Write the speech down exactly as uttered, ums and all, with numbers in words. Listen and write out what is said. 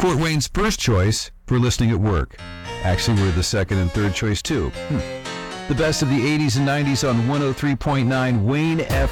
Fort Wayne's first choice for listening at work. Actually, we're the second and third choice, too. Hmm. The best of the eighties and nineties on one oh three point nine Wayne F